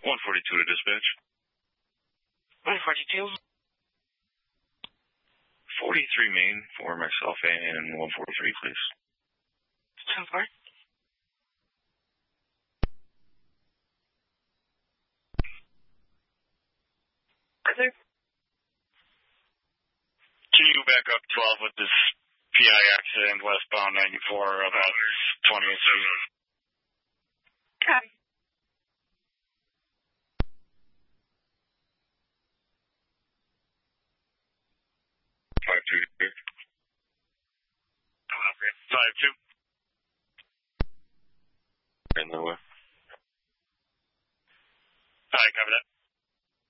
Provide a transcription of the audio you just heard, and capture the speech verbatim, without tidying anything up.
one forty-two to dispatch. one forty-two. forty-three main for myself and one forty-three, please. ten four. Further. Can you back up twelve with this P I accident westbound ninety-four about twentieth Street? Copy. five two. Five two.